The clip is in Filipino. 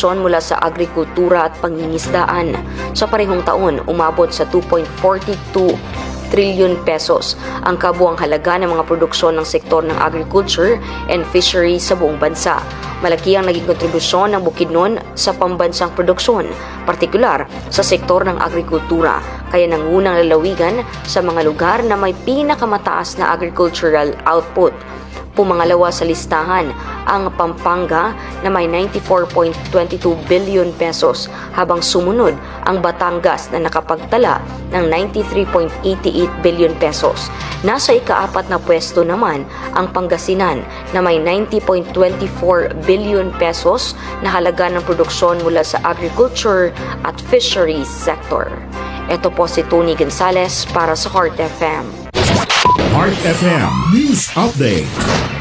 produksyon mula sa agrikultura at pangingisdaan. Sa parehong taon, umabot sa 2.42 trilyon pesos ang kabuang halaga ng mga produksyon ng sektor ng agriculture and fisheries sa buong bansa. Malaki ang naging kontribusyon ng Bukidnon sa pambansang produksyon, partikular sa sektor ng agrikultura, kaya nangunang lalawigan sa mga lugar na may pinakamataas na agricultural output. Pumangalawa sa listahan ang Pampanga na may 94.22 billion pesos habang sumunod ang Batangas na nakapagtala ng 93.88 billion pesos. Nasa ika-4 na pwesto naman ang Pangasinan na may 90.24 billion pesos na halaga ng produksyon mula sa agriculture at fisheries sector. Ito po si Tony Gonzales para sa Heart FM. Heart FM News Update.